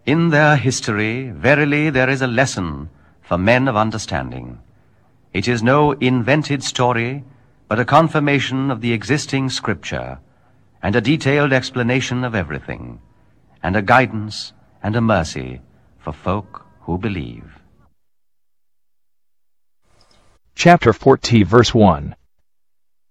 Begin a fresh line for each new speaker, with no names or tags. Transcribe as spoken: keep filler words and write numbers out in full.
In their history, verily there is a lesson for men of understanding. It is no invented story, but a confirmation of the existing scripture, and a detailed explanation of everything, and a guidance and a mercy for folk who believe.
Chapter fourteen, verse one.